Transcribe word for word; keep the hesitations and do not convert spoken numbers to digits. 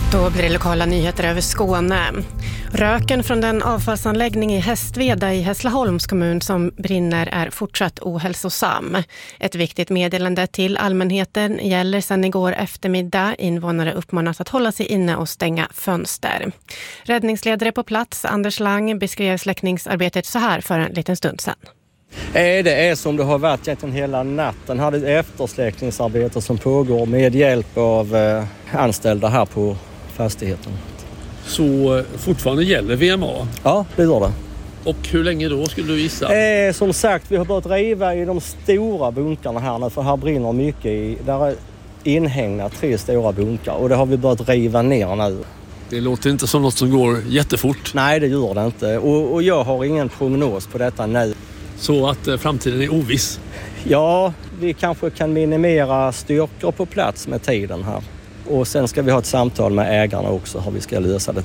Då blir det lokala nyheter över Skåne. Röken från den avfallsanläggning i Hästveda i Hässleholms kommun som brinner är fortsatt ohälsosam. Ett viktigt meddelande till allmänheten gäller sedan igår eftermiddag. Invånare uppmanas att hålla sig inne och stänga fönster. Räddningsledare på plats, Anders Lang, beskrev släckningsarbetet så här för en liten stund sedan. Det är som det har varit egentligen hela natten. Här är ett eftersläckningsarbete som pågår med hjälp av anställda här på fastigheten. Så fortfarande gäller V M A? Ja, det gör det. Och hur länge då skulle du gissa? Eh, som sagt, vi har börjat riva i de stora bunkarna här nu, för här brinner mycket i. Där är inhägnat tre stora bunkar och det har vi börjat riva ner nu. Det låter inte som något som går jättefort. Nej, det gör det inte. Och, och jag har ingen prognos på detta nu. Så att eh, framtiden är oviss? Ja, vi kanske kan minimera styrkor på plats med tiden här. Och sen ska vi ha ett samtal med ägarna också hur vi ska lösa det.